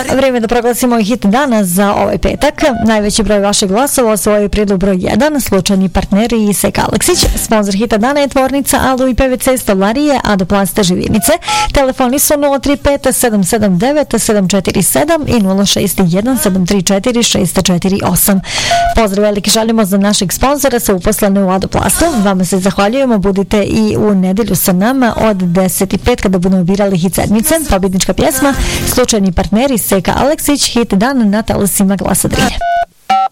Vrijeme da proglasimo i hit dana za ovaj petak. Najveći broj vaših glasova osvojio predlog broj 1, slučajni partneri i Seka Aleksić. Sponzor hita dana je tvornica Alu i PVC stolarije Adoplaste Živinice. Telefoni su 035 779 747 i 061 734 648. Pozdrav veliki želimo za našeg sponzora sa uposlene u Adoplastu. Vama se zahvaljujemo, budite i u nedelju sa nama od 10:05 kada budemo birali hit sedmice. Pobjednička pjesma, slučajni partneri Seka Aleksić, hit dan na talasima Glasa 3.